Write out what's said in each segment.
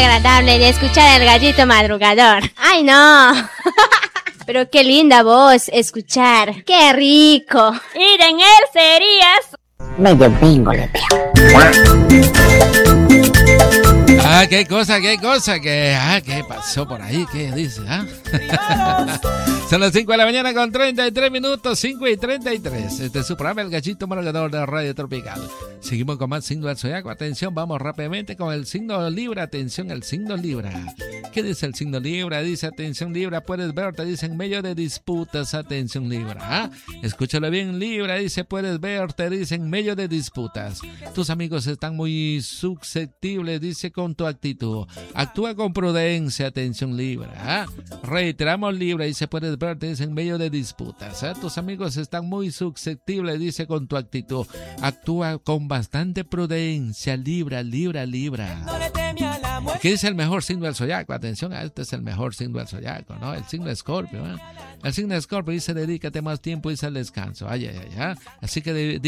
agradable de escuchar al gallito madrugador. ¡Ay, no! Pero qué linda voz escuchar. ¡Qué rico! Ir en él serías... medio bingo le veo. Qué cosa, ¿qué pasó por ahí? ¿Qué dice? Son las 5 de la mañana con 33 minutos, 5 y 33. Este es su programa, El Gallito Madrugador de Radio Tropical. Seguimos con más signo del zodiaco. Atención, vamos rápidamente con el signo Libra. Atención, el signo Libra. ¿Qué dice el signo Libra? Dice, atención Libra, puedes ver, te dice en medio de disputas. Atención Libra. Escúchalo bien, Libra, dice, puedes ver, te dice en medio de disputas. Tus amigos están muy susceptibles, dice, con tu actitud. Actúa con prudencia, atención Libra. Reiteramos, Libra, dice, puedes ver, te dice en medio de disputas. Tus amigos están muy susceptibles, dice, con tu actitud. Actúa con bastante prudencia, Libra. ¿Qué dice el mejor signo del zodiaco? Atención, este es el mejor signo del zodiaco, ¿no? El signo de Escorpio, ¿eh? El signo de Escorpio dice, dedícate más tiempo, dice, al descanso. Así que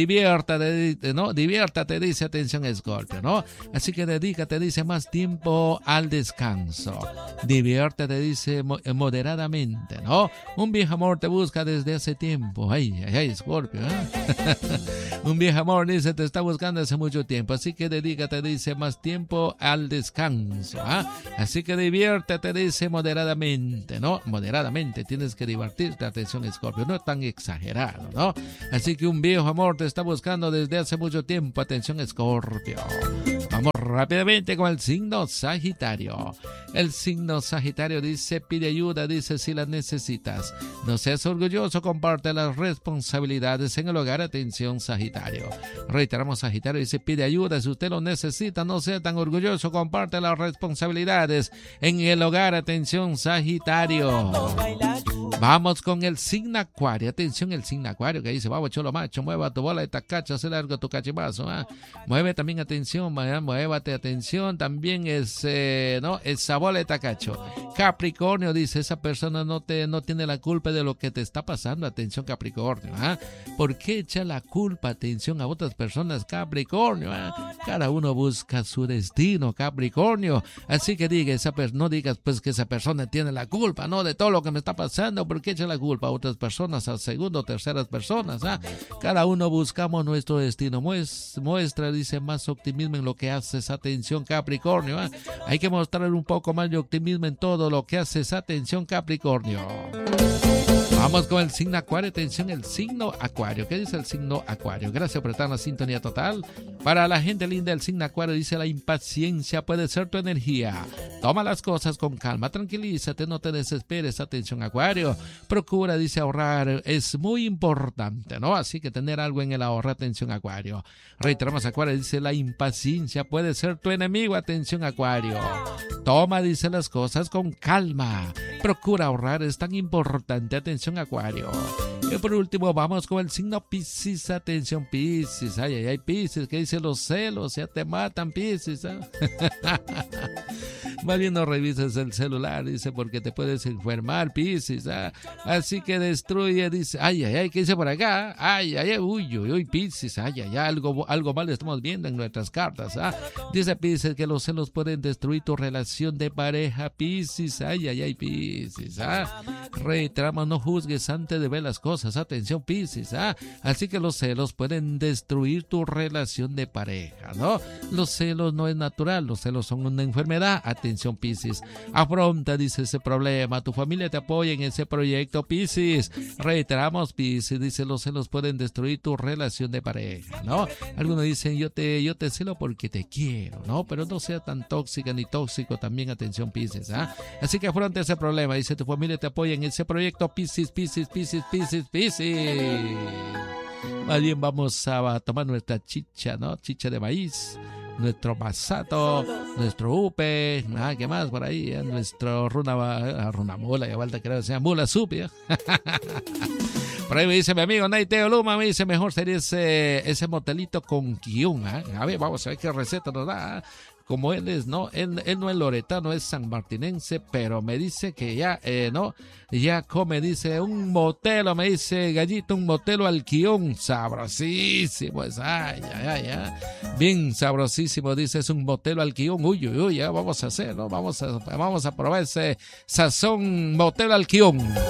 diviértate, dice, atención Escorpio, ¿no? Así que dedícate, dice, más tiempo al descanso. Diviértete, dice, moderadamente, ¿no? Un viejo amor te busca desde hace tiempo. Escorpio, ¿eh? Un viejo amor, dice, te está buscando hace mucho tiempo. Así que dedícate, dice, más tiempo al descanso. Así que diviértete, dice, moderadamente, ¿no? Moderadamente, tienes que divertirte, atención Escorpio, no tan exagerado, ¿no? Así que un viejo amor te está buscando desde hace mucho tiempo, atención Escorpio. Vamos rápidamente con el signo Sagitario. El signo Sagitario dice, pide ayuda, dice, si la necesitas. No seas orgulloso, comparte las responsabilidades en el hogar, atención Sagitario. Reiteramos, Sagitario dice, pide ayuda, si usted lo necesita, no sea tan orgulloso, comparte las responsabilidades en el hogar, atención Sagitario. Vamos con el signo Acuario. Atención, el signo Acuario que dice, vamos cholo macho, mueva tu bola de tacacha, hace largo tu cachivazo. Mueve también, atención, muévate, atención, también esa bola de tacacho. Capricornio dice, esa persona no tiene la culpa de lo que te está pasando, atención Capricornio. ¿Por qué echa la culpa, atención, a otras personas, Capricornio? Cada uno busca su destino, Capricornio. Así que no digas pues que esa persona tiene la culpa, ¿no? De todo lo que me está pasando. ¿Por qué echa la culpa a otras personas, a segundo o terceras personas? Cada uno buscamos nuestro destino. Muestra, dice, más optimismo en lo que haces, atención Capricornio. Hay que mostrar un poco más de optimismo en todo lo que haces, atención Capricornio. Vamos con el signo Acuario, atención, el signo Acuario. ¿Qué dice el signo Acuario? Gracias por estar en la sintonía total. Para la gente linda del signo Acuario dice, la impaciencia puede ser tu energía. Toma las cosas con calma, tranquilízate, no te desesperes, atención Acuario. Procura, dice, ahorrar, es muy importante, ¿no? Así que tener algo en el ahorro, atención Acuario. Reiteramos, Acuario dice, la impaciencia puede ser tu enemigo, atención Acuario. Toma, dice, las cosas con calma. Procura ahorrar, es tan importante, atención Acuario. Y por último vamos con el signo Piscis, atención Piscis. Piscis, que dice, los celos ya te matan, Piscis. Más bien no revises el celular, dice, porque te puedes enfermar, Piscis. Así que destruye, dice, ¿qué dice por acá? Uy, Piscis, algo mal estamos viendo en nuestras cartas. Dice Piscis que los celos pueden destruir tu relación de pareja, Piscis. Piscis. Reiteramos, no juzgues antes de ver las cosas, atención Piscis. Así que los celos pueden destruir tu relación de pareja, ¿no? Los celos no es natural, los celos son una enfermedad, atención Piscis. Afronta, dice, ese problema, tu familia te apoya en ese proyecto, Piscis. Reiteramos, Piscis, dice, los celos pueden destruir tu relación de pareja, ¿no? Algunos dicen, yo te celo porque te quiero, ¿no? Pero no sea tan tóxica ni tóxico también, atención Piscis. Así que afronta ese problema, dice, tu familia te apoya en ese proyecto, Piscis. Más bien vamos a tomar nuestra chicha, ¿no? Chicha de maíz, nuestro masato, nuestro upe, ¿qué más por ahí? Nuestro runamula, ya falta que sea mula supia. Por ahí me dice mi amigo Naiteo Luma, me dice, mejor sería ese motelito con guión. A ver, vamos a ver qué receta nos da. como él es, ¿no? Él no es loretano, es sanmartinense, pero me dice que ya, ¿no? Ya come, dice, un motelo, me dice Gallito, un motelo al guión, sabrosísimo, es, ay, bien sabrosísimo, dice, es un motelo al guión, uy, ya vamos a hacer, ¿no? Vamos a probar ese sazón motelo al guión.